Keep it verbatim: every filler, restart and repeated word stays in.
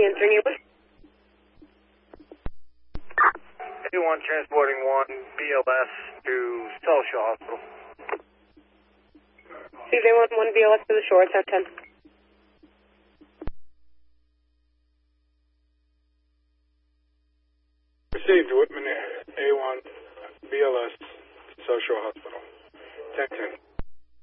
answering you. A one transporting one B L S to South Shore Hospital. C J one, one B L S to the shore, ten ten. Received Whitman A one B L S South Shore Hospital. ten ten.